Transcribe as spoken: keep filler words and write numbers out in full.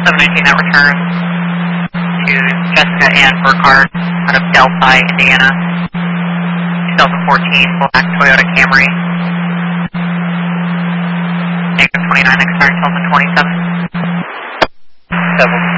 seven nineteen that returns to Jessica Ann Burkhardt out of Delphi, Indiana. twenty fourteen black Toyota Camry. Negative twenty-nine, next turn, Delta twenty-seven. seven